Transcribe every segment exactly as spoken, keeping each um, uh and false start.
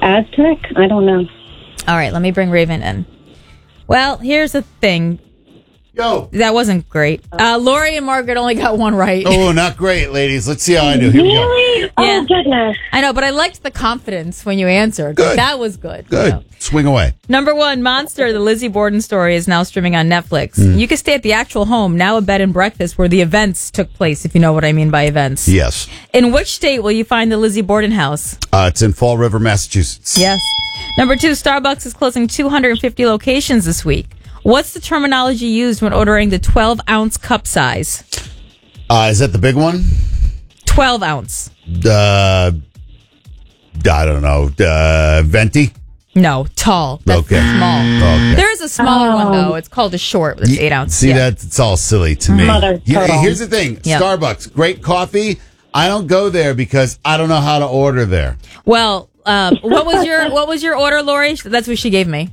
Aztec? I don't know. All right, let me bring Raven in. Well, here's the thing. Yo. That wasn't great. Uh, Lori and Margaret only got one right. Oh, not great, ladies. Let's see how I do. Here we go. Really? Oh, Yeah. goodness. I know, but I liked the confidence when you answered. Good. That was good. Good. So. Swing away. Number one, Monster, the Lizzie Borden story, is now streaming on Netflix. Mm. You can stay at the actual home, now a bed and breakfast, where the events took place, if you know what I mean by events. Yes. In which state will you find the Lizzie Borden house? Uh, it's in Fall River, Massachusetts. Yes. Number two, Starbucks is closing two hundred fifty locations this week. What's the terminology used when ordering the twelve-ounce cup size? Uh, is that the big one? twelve ounce. Uh, I don't know. Uh, Venti? No, tall. That's Okay. small. Okay. There is a smaller one, though. It's called a short. It's eight ounce. See, Yeah. that it's all silly to me. Mother Yeah, turtle. here's the thing. Yeah. Starbucks, great coffee. I don't go there because I don't know how to order there. Well, um, what was your what was your order, Lori? That's what she gave me.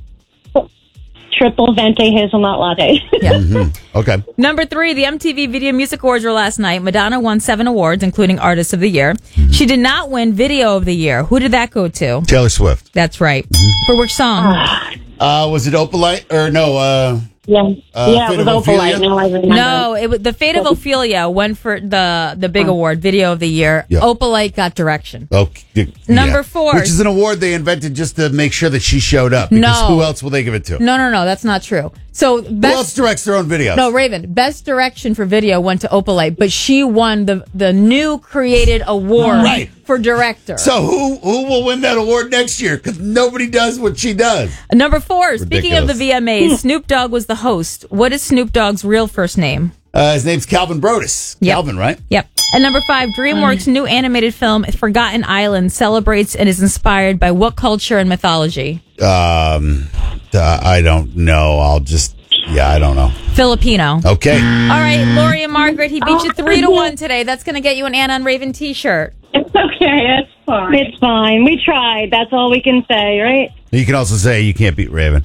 Triple venti hazelnut latte. Yeah. Mm-hmm. Okay. Number three, the M T V Video Music Awards were last night. Madonna won seven awards, including Artist of the Year. Mm-hmm. She did not win Video of the Year. Who did that go to? Taylor Swift. That's right. Mm-hmm. For which song? Uh, was it Opalite? Or no, uh, yeah, Uh, yeah, Fate it was of Ophelia? Opalite. Now I remember. No, it was the Fate of Ophelia went for the the big award, Video of the Year. Yeah. Opalite got direction. okay. Number yeah. four. Which is an award they invented just to make sure that she showed up. Because No. who else will they give it to? No, no, no, that's not true. So Who else best directs their own videos? no Raven, best direction for video went to Opalite, but she won the the new created award Right. for director. So who who will win that award next year? Because nobody does what she does. Number four, speaking of the V M As, Snoop Dogg was the host. What is Snoop Dogg's real first name? Uh, his name's Calvin Brodus. Yep. Calvin, right? Yep. And number five, DreamWorks' new animated film, Forgotten Island, celebrates and is inspired by what culture and mythology? Um, uh, I don't know. I'll just, yeah, I don't know. Filipino. Okay. All right, Lori and Margaret, he beat you three to one today. That's going to get you an Anna and Raven t-shirt. It's okay. It's fine. It's fine. We tried. That's all we can say, right? You can also say you can't beat Raven.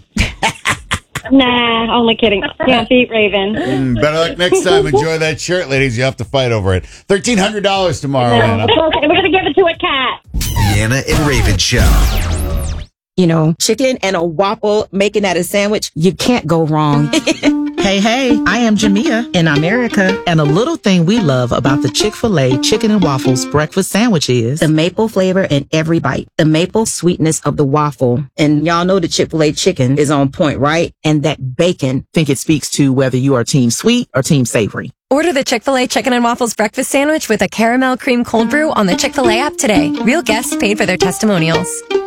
Nah, only kidding. Can't beat Raven. Mm, better luck next time. Enjoy that shirt, ladies. You have to fight over it. thirteen hundred dollars tomorrow, Anna. It's okay. We're going to give it to a cat. The Anna and Raven Show. You know, chicken and a waffle, making that a sandwich, you can't go wrong. Hey, hey, I am Jamia in America, and a little thing we love about the Chick-fil-A Chicken and Waffles breakfast sandwich is The maple flavor in every bite, the maple sweetness of the waffle. And y'all know the Chick-fil-A chicken is on point, right? And that bacon. think it speaks to whether you are team sweet or team savory. Order the Chick-fil-A Chicken and Waffles breakfast sandwich with a caramel cream cold brew on the Chick-fil-A app today. Real guests paid for their testimonials.